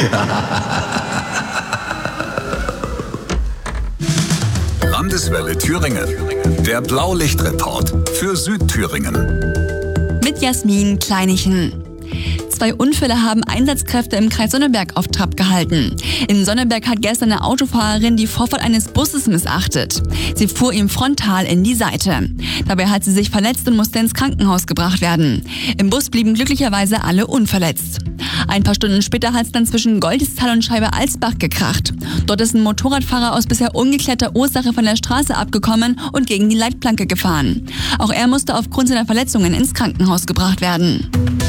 Landeswelle Thüringen. Der Blaulichtreport für Südthüringen. Mit Jasmin Kleinichen. 2 Unfälle haben Einsatzkräfte im Kreis Sonneberg auf Trab gehalten. In Sonneberg hat gestern eine Autofahrerin die Vorfahrt eines Busses missachtet. Sie fuhr ihm frontal in die Seite. Dabei hat sie sich verletzt und musste ins Krankenhaus gebracht werden. Im Bus blieben glücklicherweise alle unverletzt. Ein paar Stunden später hat es dann zwischen Goldestal und Scheibe-Alsbach gekracht. Dort ist ein Motorradfahrer aus bisher ungeklärter Ursache von der Straße abgekommen und gegen die Leitplanke gefahren. Auch er musste aufgrund seiner Verletzungen ins Krankenhaus gebracht werden.